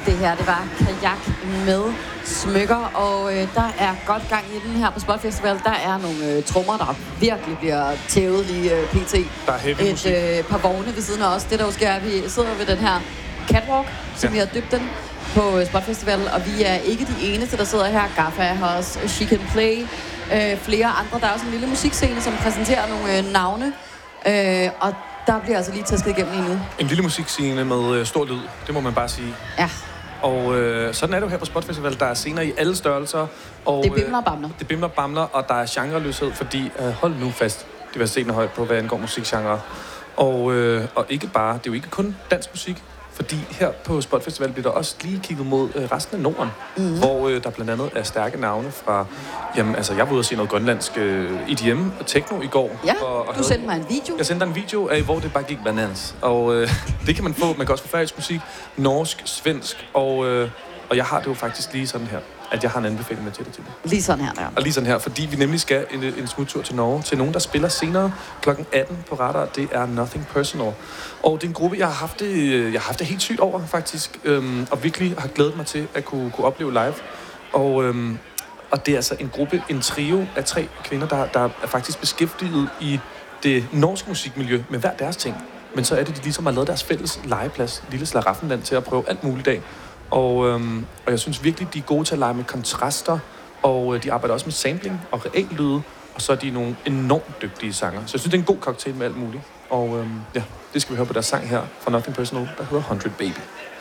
Det her, det var Kajak med smykker, og der er godt gang i den her på Spot Festival. Der er nogle trommer, der virkelig bliver tævet lige pt. Der er heavy musik. Et par vogne ved siden af os. Det der jo sker, er, vi sidder ved den her catwalk, som vi har døbt den på Spot Festival, og vi er ikke de eneste, der sidder her. Gaffa er her også, She Can Play, flere andre. Der er også en lille musikscene, som præsenterer nogle navne, og der bliver altså lige tæsket igennem lige nu. En lille musikscene med stor lyd, det må man bare sige. Ja. Og sådan er det jo her på Spot Festival. Der er scener i alle størrelser. Og, det bimler og bamler. Det bimler og bamler, og der er genreløshed, fordi hold nu fast, diversiteten er højt på, hvad angår musikgenre. Og ikke bare, det er jo ikke kun dansk musik, fordi her på Spot Festival bliver der også lige kigget mod resten af Norden, hvor der blandt andet er stærke navne fra, jamen altså jeg var ude og se noget grønlandsk EDM og techno i går. Ja, og du sendte mig en video. Jeg sendte dig en video af, hvor det bare gik bananas. Og det kan man få, man kan også få færøsk musik, norsk, svensk, og jeg har det jo faktisk lige sådan her, at jeg har en anbefaling med til det. Lige sådan her, ja. Og lige sådan her, fordi vi nemlig skal en smuttur til Norge, til nogen, der spiller senere kl. 18 på Radar. Det er Nothing Personal. Og det er en gruppe, jeg har haft det helt sygt over, faktisk. Og virkelig har glædet mig til at kunne opleve live. Og det er altså en gruppe, en trio af 3 kvinder, der er faktisk beskæftiget i det norske musikmiljø med hver deres ting. Men så er det, de ligesom har lavet deres fælles legeplads, Lille Slaraffenland, til at prøve alt muligt af. Og jeg synes virkelig, de er gode til at lege med kontraster, og de arbejder også med sampling og reallyde, og så er de nogle enormt dygtige sanger. Så jeg synes, det er en god cocktail med alt muligt. Og ja, det skal vi høre på deres sang her fra Nothing Personal, der hedder 100 Baby.